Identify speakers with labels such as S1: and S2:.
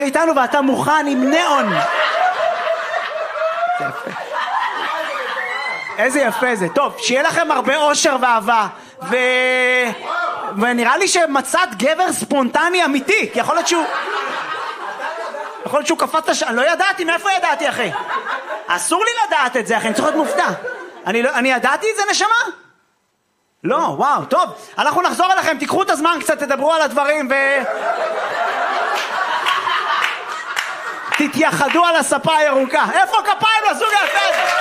S1: איתנו ואתה מוכן עם נאון. איזה יפה זה. טוב, שיהיה לכם הרבה אושר ואהבה. ונראה לי שמצאת גבר ספונטני אמיתי, כי יכול להיות שהוא קפץ אני לא ידעתי, מאיפה ידעתי אחי? אסור לי לדעת את זה אחי, אני צריך להיות מופתע. אני ידעתי את זה נשמה? לא, וואו, טוב. אנחנו נחזור אליכם, תיקחו את הזמן קצת, תדברו על הדברים תתייחדו על הספה הירוקה. איפה כפיים לזוג היפה הזה?